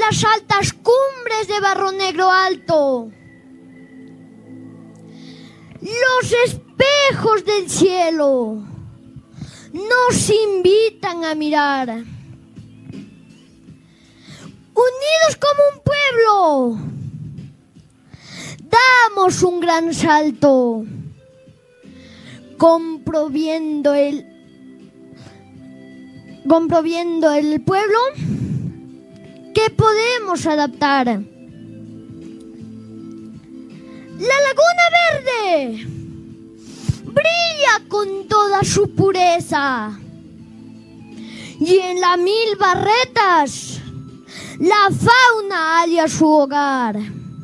las altas cumbres de Barro Negro Alto. Los espejos del cielo nos invitan a mirar. Unidos como un pueblo, damos un gran salto, comproviendo el pueblo que podemos adaptar. La Laguna Verde brilla con toda su pureza y en la Mil Barretas la fauna halla su hogar.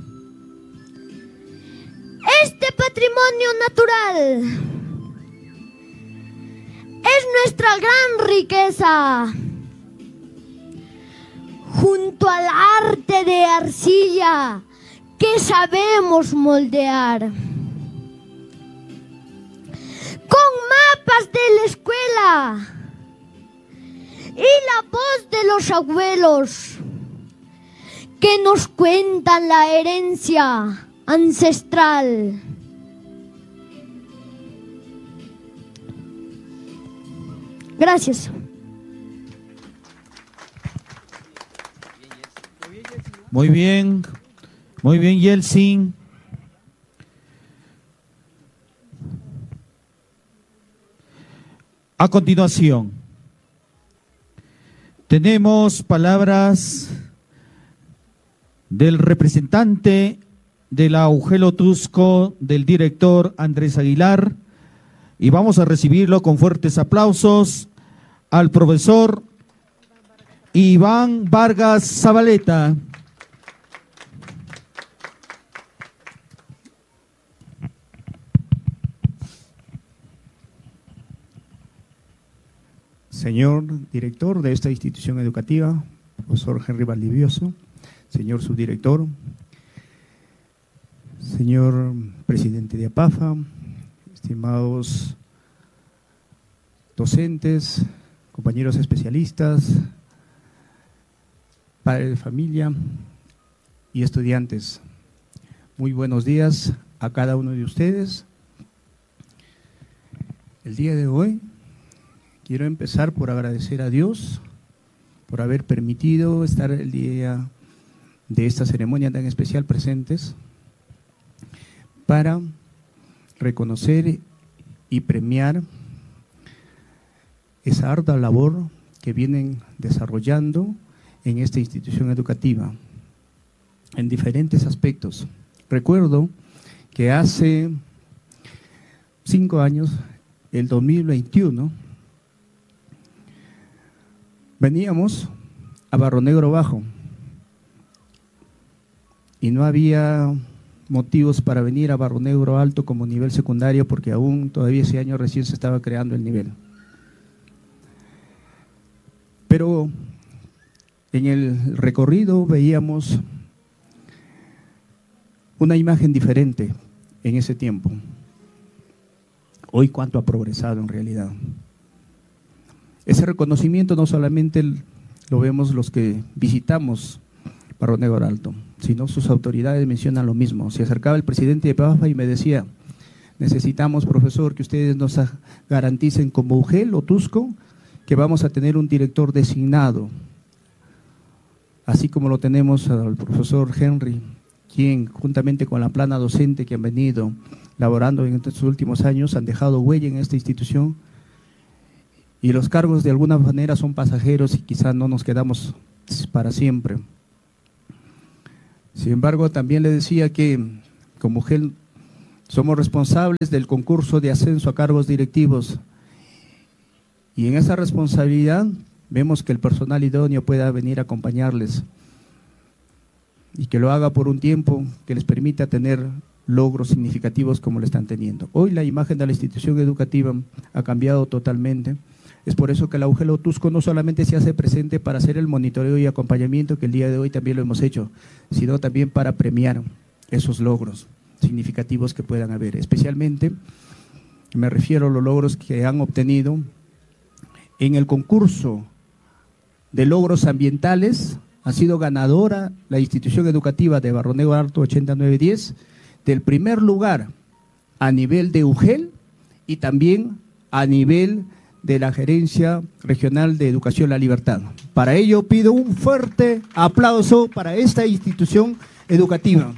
Este patrimonio natural es nuestra gran riqueza, junto al arte de arcilla que sabemos moldear. Con mapas de la escuela y la voz de los abuelos que nos cuentan la herencia ancestral. Gracias. Muy bien, Yeltsin. A continuación, tenemos palabras del representante de la UGEL Otuzco, del director Andrés Aguilar, y vamos a recibirlo con fuertes aplausos al profesor Iván Vargas Zabaleta. Señor director de esta institución educativa, profesor Henry Valdivioso, señor subdirector, señor presidente de APAFA, estimados docentes, compañeros especialistas, padres de familia y estudiantes. Muy buenos días a cada uno de ustedes. El día de hoy quiero empezar por agradecer a Dios por haber permitido estar el día de esta ceremonia tan especial presentes para reconocer y premiar esa ardua labor que vienen desarrollando en esta institución educativa en diferentes aspectos. Recuerdo que hace 5 años, el 2021, veníamos a Barro Negro Bajo y no había motivos para venir a Barro Negro Alto como nivel secundario porque aún todavía ese año recién se estaba creando el nivel. Pero en el recorrido veíamos una imagen diferente en ese tiempo. Hoy cuánto ha progresado en realidad. Ese reconocimiento no solamente lo vemos los que visitamos Barro Negro Alto, sino sus autoridades mencionan lo mismo. Se acercaba el presidente de PAFA y me decía, necesitamos, profesor, que ustedes nos garanticen como UGEL Otuzco que vamos a tener un director designado, así como lo tenemos al profesor Henry, quien juntamente con la plana docente que han venido laborando en estos últimos años han dejado huella en esta institución. Y los cargos de alguna manera son pasajeros y quizás no nos quedamos para siempre. Sin embargo, también le decía que como UGEL somos responsables del concurso de ascenso a cargos directivos y en esa responsabilidad vemos que el personal idóneo pueda venir a acompañarles y que lo haga por un tiempo que les permita tener logros significativos como lo están teniendo. Hoy la imagen de la institución educativa ha cambiado totalmente. Es por eso que la UGEL Otuzco no solamente se hace presente para hacer el monitoreo y acompañamiento, que el día de hoy también lo hemos hecho, sino también para premiar esos logros significativos que puedan haber. Especialmente me refiero a los logros que han obtenido en el concurso de logros ambientales ha sido ganadora la institución educativa de Barro Negro Alto 8910 del primer lugar a nivel de UGEL y también a nivel de la Gerencia Regional de Educación La Libertad. Para ello pido un fuerte aplauso para esta institución educativa.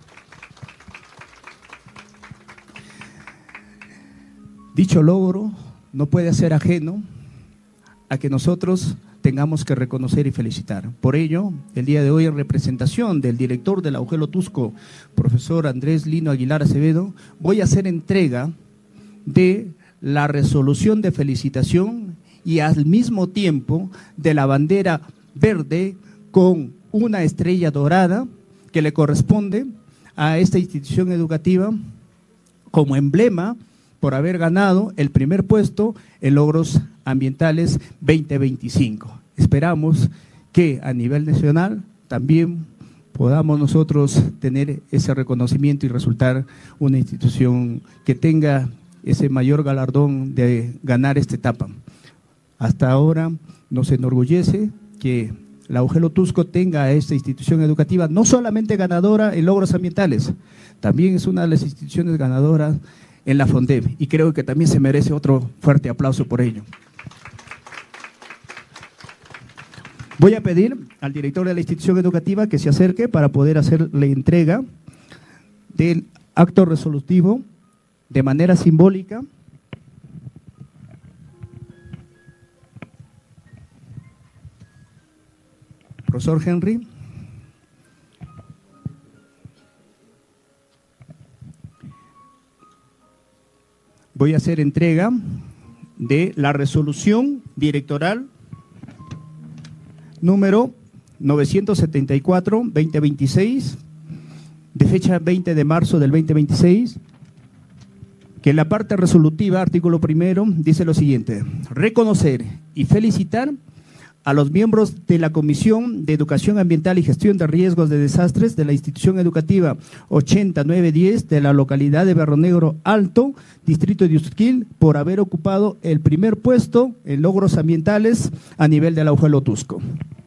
Dicho logro no puede ser ajeno a que nosotros tengamos que reconocer y felicitar. Por ello, el día de hoy, en representación del director de la UGEL Otuzco, profesor Andrés Lino Aguilar Acevedo, voy a hacer entrega de la resolución de felicitación y al mismo tiempo de la bandera verde con una estrella dorada que le corresponde a esta institución educativa como emblema por haber ganado el primer puesto en logros ambientales 2025. Esperamos que a nivel nacional también podamos nosotros tener ese reconocimiento y resultar una institución que tenga ese mayor galardón de ganar esta etapa. Hasta ahora nos enorgullece que la UGEL Otuzco tenga a esta institución educativa no solamente ganadora en logros ambientales, también es una de las instituciones ganadoras en la FONDEB, y creo que también se merece otro fuerte aplauso por ello. Voy a pedir al director de la institución educativa que se acerque para poder hacer la entrega del acto resolutivo de manera simbólica. Profesor Henry. Voy a hacer entrega de la resolución directoral número 974-2026, de fecha 20 de marzo del 2026, que en la parte resolutiva, artículo primero, dice lo siguiente: reconocer y felicitar a los miembros de la Comisión de Educación Ambiental y Gestión de Riesgos de Desastres de la institución educativa 8910 de la localidad de Barro Negro Alto, distrito de Usuquil, por haber ocupado el primer puesto en logros ambientales a nivel de la UGEL Otuzco.